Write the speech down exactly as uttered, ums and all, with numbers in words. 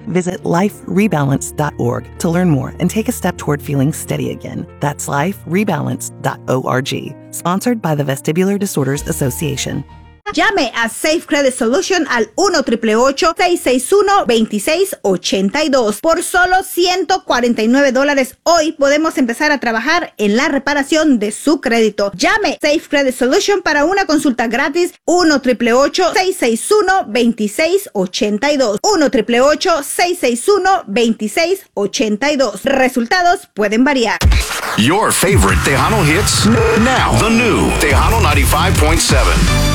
Visit life rebalance dot org to learn more and take a step toward feeling steady again. That's life rebalance dot org. Sponsored by the Vestibular Disorders Association. Llame a Safe Credit Solution al uno, ocho ocho ocho, seis seis uno, dos seis ocho dos. Por solo ciento cuarenta y nueve dólares hoy podemos empezar a trabajar en la reparación de su crédito. Llame Safe Credit Solution para una consulta gratis. uno, ocho ocho ocho, seis seis uno, dos seis ocho dos. uno, ocho ocho ocho, seis seis uno, dos seis ocho dos. Resultados pueden variar. Your favorite Tejano hits now. The new Tejano ninety-five point seven.